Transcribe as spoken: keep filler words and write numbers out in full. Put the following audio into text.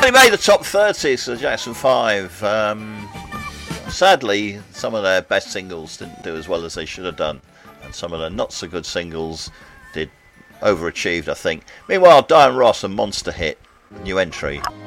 only made the top thirty, so Jackson five. Um, sadly, some of their best singles didn't do as well as they should have done, and some of the not so good singles did overachieved, I think. Meanwhile, Diane Ross and Monster Hit, new entry.